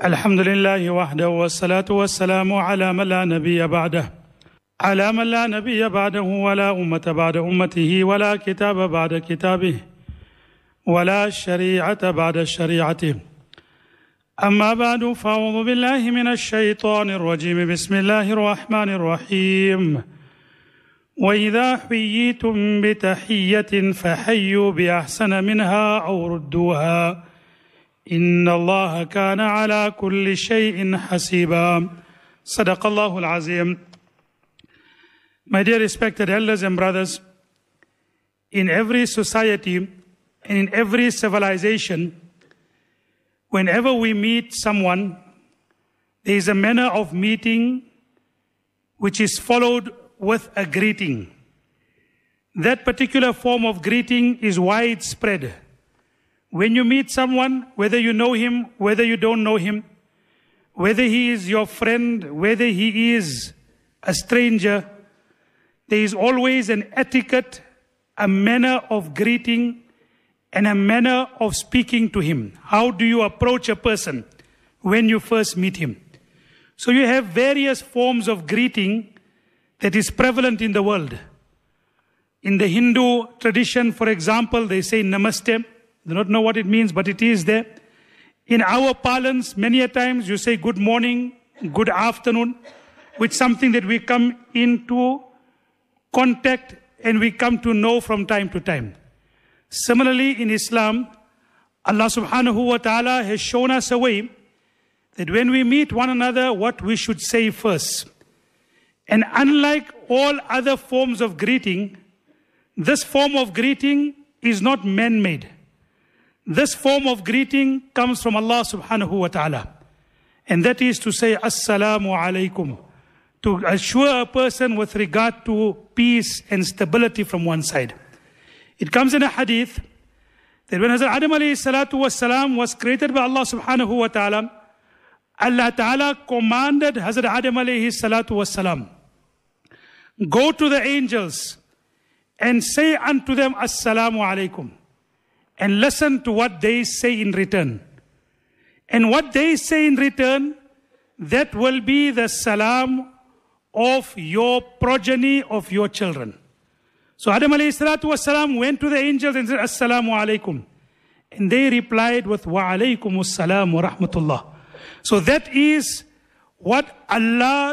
الحمد لله وحده والصلاة والسلام على من لا نبي بعده ولا أمة بعد أمته ولا كتاب بعد كتابه ولا شريعة بعد شريعته أما بعد فأعوذ بالله من الشيطان الرجيم بسم الله الرحمن الرحيم وإذا حييتم بتحية فحيوا بأحسن منها أو ردوها إن الله كان على كل شيء حسيبا صدق الله العظيم. My dear respected elders and brothers, in every society and in every civilization, whenever we meet someone, there is a manner of meeting which is followed with a greeting. That particular form of greeting is widespread. When you meet someone, whether you know him, whether you don't know him, whether he is your friend, whether he is a stranger, there is always an etiquette, a manner of greeting, and a manner of speaking to him. How do you approach a person when you first meet him? So you have various forms of greeting that is prevalent in the world. In the Hindu tradition, for example, they say namaste. I do not know what it means, but it is there. In our parlance, many a times you say good morning, good afternoon, which is something that we come into contact and we come to know from time to time. Similarly, in Islam, Allah subhanahu wa ta'ala has shown us a way that when we meet one another, what we should say first. And unlike all other forms of greeting, this form of greeting is not man-made. This form of greeting comes from Allah subhanahu wa ta'ala. And that is to say, Assalamu alaikum, to assure a person with regard to peace and stability from one side. It comes in a hadith that when Hazrat Adam alayhi salatu wassalam was created by Allah subhanahu wa ta'ala, Allah ta'ala commanded Hazrat Adam alayhi salatu wassalam, go to the angels and say unto them, Assalamu alaikum, and listen to what they say in return. And what they say in return, that will be the salam of your progeny, of your children. So Adam alayhi salatu wasalam went to the angels and said, Assalamu alaikum. And they replied with, Wa alaykum assalam wa rahmatullah. So that is what Allah